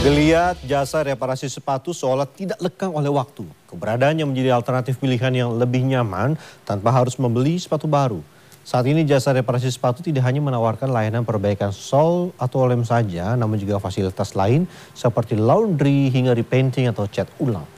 Geliat jasa reparasi sepatu seolah tidak lekang oleh waktu. Keberadaannya menjadi alternatif pilihan yang lebih nyaman tanpa harus membeli sepatu baru. Saat ini jasa reparasi sepatu tidak hanya menawarkan layanan perbaikan sol atau lem saja, namun juga fasilitas lain seperti laundry hingga repainting atau cat ulang.